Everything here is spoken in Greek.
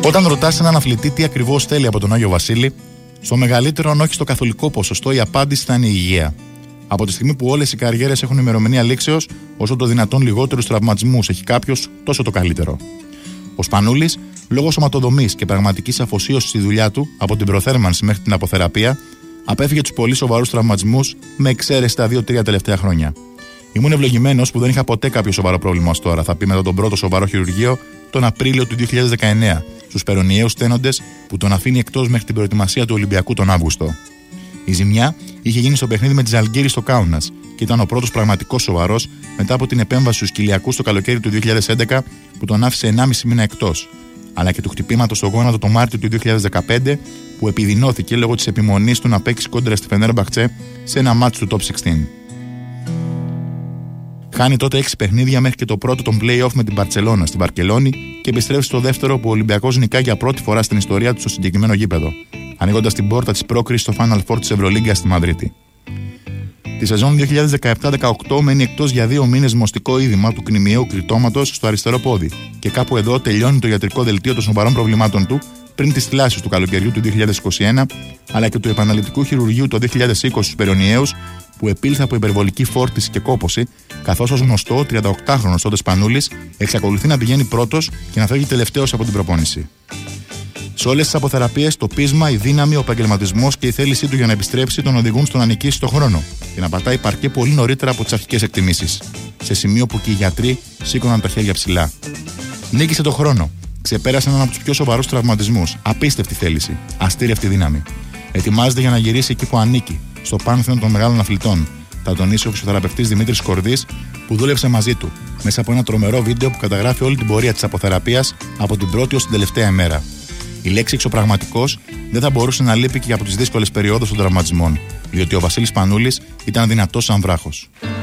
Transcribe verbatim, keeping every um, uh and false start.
Όταν ρωτάς έναν αθλητή τι ακριβώς θέλει από τον Άγιο Βασίλη, στο μεγαλύτερο, αν όχι στο καθολικό ποσοστό, η απάντηση θα είναι η υγεία. Από τη στιγμή που όλες οι καριέρες έχουν ημερομηνία λήξεως, όσο το δυνατόν λιγότερους τραυματισμούς έχει κάποιος, τόσο το καλύτερο. Ο Σπανούλης, λόγω σωματοδομής και πραγματικής αφοσίωσης στη δουλειά του, από την προθέρμανση μέχρι την αποθεραπεία, απέφυγε τους πολύ σοβαρούς τραυματισμούς, με εξαίρεση τα δύο τρία τελευταία χρόνια. Ήμουν ευλογημένος που δεν είχα ποτέ κάποιο σοβαρό πρόβλημα ως τώρα, θα πει μετά τον πρώτο σοβαρό χειρουργείο τον Απρίλιο του δύο χιλιάδες δεκαεννέα, στους περονιαίους στένοντες που τον αφήνει εκτός μέχρι την προετοιμασία του Ολυμπιακού τον Αύγουστο. Η ζημιά είχε γίνει στο παιχνίδι με τη Ζαλγκύρη στο Κάουνας και ήταν ο πρώτος πραγματικός σοβαρός μετά από την επέμβαση στους κοιλιακούς το καλοκαίρι του δύο χιλιάδες έντεκα που τον άφησε ενάμιση μήνα εκτός, αλλά και του χτυπήματος στο γόνατο το Μάρτιο του δύο χιλιάδες δεκαπέντε που επιδεινώθηκε λόγω της επιμονής του να παίξει κόντρα στη Φενέρμπαχτσε σε ένα μάτς του Top εξήντα. Χάνει τότε έξι παιχνίδια μέχρι και το πρώτο των play-off με την Μπαρτσελώνα στη Βαρκελόνη και επιστρέφει στο δεύτερο που ο Ολυμπιακός νικάει για πρώτη φορά στην ιστορία του στο συγκεκριμένο γήπεδο, ανοίγοντας την πόρτα της πρόκρισης στο Final Four της Ευρωλίγκα στη Μαδρίτη. Τη σεζόν δύο χιλιάδες δεκαεπτά δεκαοκτώ μένει εκτός για δύο μήνες με οστικό είδημα του κνημιαίου κρυτώματος στο αριστερό πόδι και κάπου εδώ τελειώνει το ιατρικό δελτίο των σοβαρών προβλημάτων του πριν τις θλάσεις του καλοκαιριού του δύο χιλιάδες είκοσι ένα αλλά και του επαναληπτικού χειρουργείου το δύο χιλιάδες είκοσι στους περονιαίους που επήλθε από υπερβολική φόρτιση και κόπωση, καθώς ως γνωστό ο τριανταοκτάχρονος τότε Σπανούλης εξακολουθεί να πηγαίνει πρώτος και να φεύγει τελευταίος από την προπόνηση. Σε όλες τις αποθεραπείες, το πείσμα, η δύναμη, ο επαγγελματισμός και η θέλησή του για να επιστρέψει τον οδηγούν στο να νικήσει τον χρόνο και να πατάει παρκέ πολύ νωρίτερα από τις αρχικές εκτιμήσεις. Σε σημείο που και οι γιατροί σήκωναν τα χέρια ψηλά. Νίκησε τον χρόνο. Ξεπέρασε έναν από τους πιο σοβαρούς τραυματισμούς. Απίστευτη θέληση. Αστήρευτη δύναμη. Ετοιμάζεται για να γυρίσει εκεί που ανήκει, στο πάνθεον των μεγάλων αθλητών. Θα τονίσει ο φυσιοθεραπευτής Δημήτρης Κορδής, που δούλεψε μαζί του, μέσα από ένα τρομερό βίντεο που καταγράφει όλη την πορεία της αποθεραπείας από την πρώτη ως την τελευταία ημέρα. Η λέξη εξωπραγματικός δεν θα μπορούσε να λείπει και από τις δύσκολες περιόδους των τραυματισμών, διότι ο Βασίλης Σπανούλης ήταν δυνατός σαν βράχος.